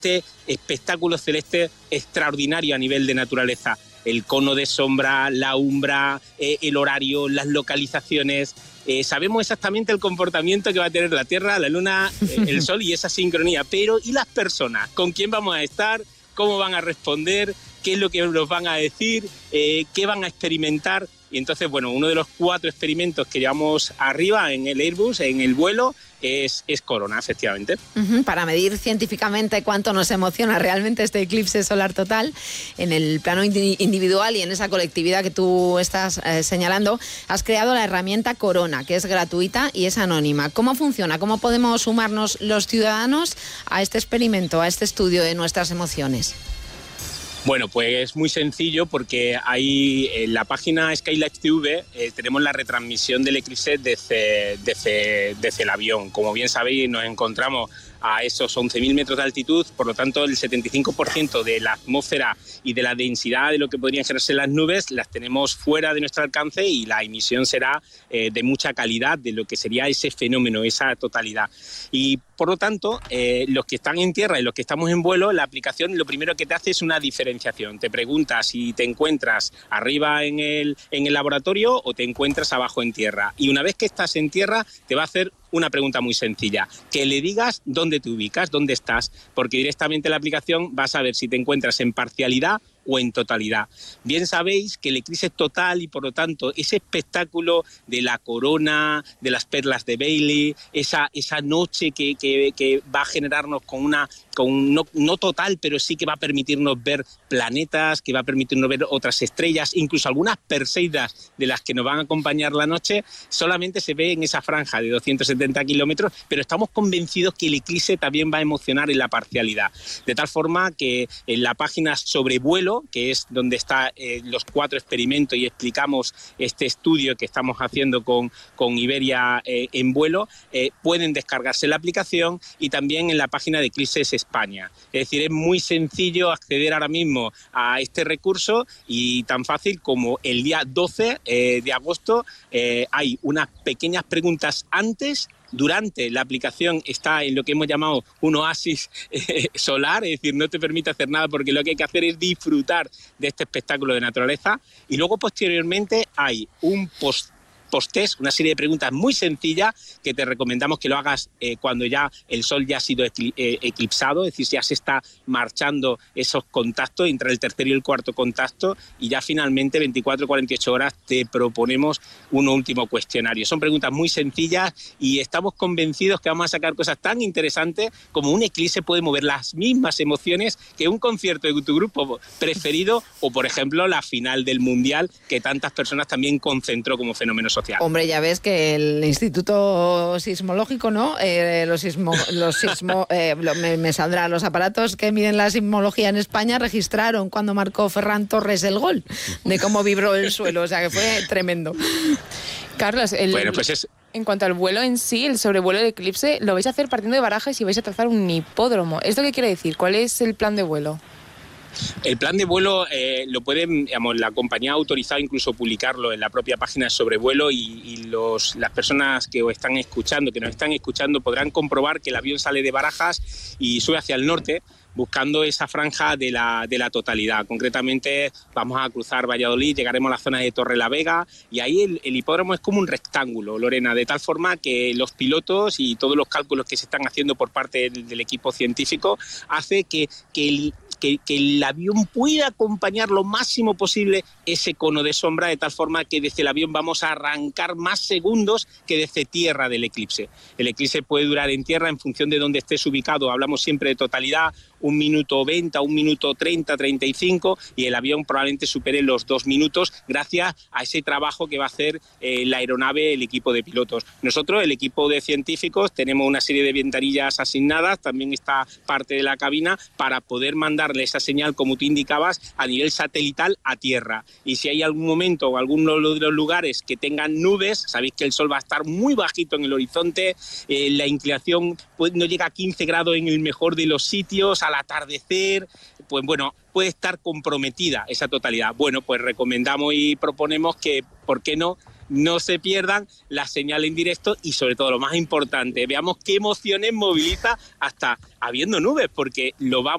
este espectáculo celeste extraordinario a nivel de naturaleza. El cono de sombra, la umbra, el horario, las localizaciones. Sabemos exactamente el comportamiento que va a tener la Tierra, la Luna, el Sol y esa sincronía. Pero, ¿y las personas? ¿Con quién vamos a estar? ¿Cómo van a responder? ¿Qué es lo que nos van a decir? ¿Qué van a experimentar? Y entonces, bueno, uno de los 4 experimentos que llevamos arriba en el Airbus, en el vuelo, es Corona, efectivamente. Para medir científicamente cuánto nos emociona realmente este eclipse solar total, en el plano individual y en esa colectividad que tú estás señalando, has creado la herramienta Corona, que es gratuita y es anónima. ¿Cómo funciona? ¿Cómo podemos sumarnos los ciudadanos a este experimento, a este estudio de nuestras emociones? Bueno, pues es muy sencillo porque ahí en la página Skylight TV tenemos la retransmisión del eclipse desde el avión. Como bien sabéis, nos encontramos a esos 11.000 metros de altitud, por lo tanto el 75% de la atmósfera y de la densidad de lo que podrían generarse las nubes las tenemos fuera de nuestro alcance y la emisión será de mucha calidad de lo que sería ese fenómeno, esa totalidad. Y por lo tanto, los que están en tierra y los que estamos en vuelo, la aplicación lo primero que te hace es una diferenciación. Te pregunta si te encuentras arriba en el laboratorio o te encuentras abajo en tierra. Y una vez que estás en tierra, te va a hacer una pregunta muy sencilla, que le digas dónde te ubicas, dónde estás, porque directamente la aplicación va a saber si te encuentras en parcialidad o en totalidad. Bien sabéis que el eclipse es total y por lo tanto ese espectáculo de la corona, de las perlas de Bailey, esa noche que va a generarnos no total, pero sí que va a permitirnos ver planetas, que va a permitirnos ver otras estrellas, incluso algunas Perseidas de las que nos van a acompañar la noche, solamente se ve en esa franja de 270 kilómetros, pero estamos convencidos que el eclipse también va a emocionar en la parcialidad. De tal forma que en la página Sobrevuelo, que es donde están los 4 experimentos y explicamos este estudio que estamos haciendo con Iberia en vuelo, pueden descargarse la aplicación y también en la página de Eclipses España. Es decir, es muy sencillo acceder ahora mismo a este recurso y tan fácil como el día 12 de agosto hay unas pequeñas preguntas antes. Durante la aplicación está en lo que hemos llamado un oasis solar, es decir, no te permite hacer nada porque lo que hay que hacer es disfrutar de este espectáculo de naturaleza. Y luego posteriormente hay un post-test, una serie de preguntas muy sencillas que te recomendamos que lo hagas cuando ya el Sol ya ha sido eclipsado, es decir, ya se está marchando esos contactos entre el tercer y el cuarto contacto y ya finalmente 24 o 48 horas te proponemos un último cuestionario. Son preguntas muy sencillas y estamos convencidos que vamos a sacar cosas tan interesantes como un eclipse puede mover las mismas emociones que un concierto de tu grupo preferido o, por ejemplo, la final del Mundial que tantas personas también concentró como fenómeno social. Hombre, ya ves que el Instituto Sismológico, ¿no? Me saldrán los aparatos que miden la sismología en España, registraron cuando marcó Ferran Torres el gol, de cómo vibró el suelo, o sea que fue tremendo. Carlos, en cuanto al vuelo en sí, el sobrevuelo del eclipse, lo vais a hacer partiendo de Barajas y vais a trazar un hipódromo. ¿Esto qué quiere decir? ¿Cuál es el plan de vuelo? El plan de vuelo lo pueden, la compañía ha autorizado incluso publicarlo en la propia página de Sobrevuelo y las personas que nos están escuchando podrán comprobar que el avión sale de Barajas y sube hacia el norte buscando esa franja de la totalidad. Concretamente vamos a cruzar Valladolid, llegaremos a la zona de Torrelavega y ahí el hipódromo es como un rectángulo, Lorena, de tal forma que los pilotos y todos los cálculos que se están haciendo por parte del equipo científico hace que el avión pueda acompañar lo máximo posible ese cono de sombra, de tal forma que desde el avión vamos a arrancar más segundos que desde tierra del eclipse. El eclipse puede durar en tierra en función de dónde estés ubicado, hablamos siempre de totalidad, 1 minuto 20, 1 minuto 30, 35 y el avión probablemente supere los 2 minutos gracias a ese trabajo que va a hacer la aeronave, el equipo de pilotos. Nosotros, el equipo de científicos, tenemos una serie de ventanillas asignadas, también está parte de la cabina para poder mandarle esa señal, como tú indicabas, a nivel satelital a tierra. Y si hay algún momento o alguno de los lugares que tengan nubes, sabéis que el sol va a estar muy bajito en el horizonte, la inclinación no llega a 15 grados en el mejor de los sitios, al atardecer, pues bueno, puede estar comprometida esa totalidad. Bueno, pues recomendamos y proponemos que, ¿por qué no se pierdan la señal en directo y sobre todo lo más importante, veamos qué emociones moviliza hasta habiendo nubes, porque lo vamos